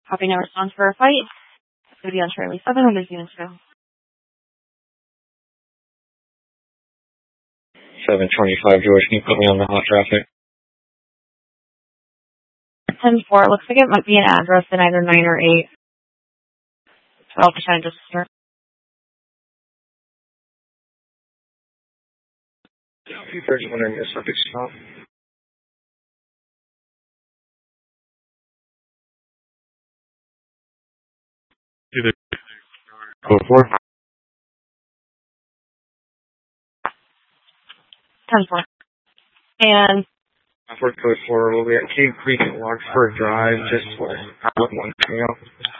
Copy no response for a fight. It's going to be on Charlie 7 when there's units go. 725 George, can you put me on the hot traffic? 10-4, it looks like it might be an address in either 9 or 8. 12% just start. Yeah, 231 in your subject stop. Either code 4. 10-4. And 4 code 4 will be at Cave Creek at Larkspur Drive, just for Outlet 1 coming out.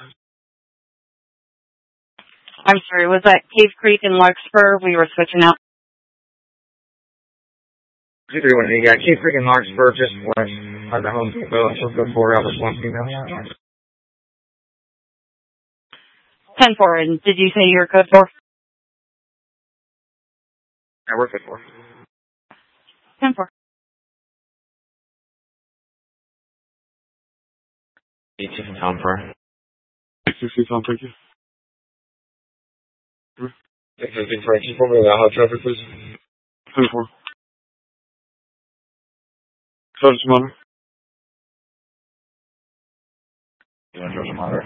I'm sorry, was that Cave Creek and Larkspur? We were switching out. 231, yeah, Cave Creek and Larkspur, just west of the Home Depot, so code 4 Outlet 1 female. 10-4, and did you say you were code 4? Yeah, we're code 4. 10-4. 18 Town for. 60 Town, thank you. 615 for 18 for me, hot traffic, please. 10-4. Sergeant Monitor. Yeah, Sergeant Monitor.